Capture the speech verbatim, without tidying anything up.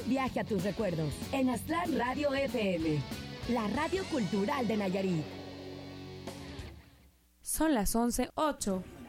Viaje a tus recuerdos en Aztlán Radio F M, la radio cultural de Nayarit. Son las once ocho.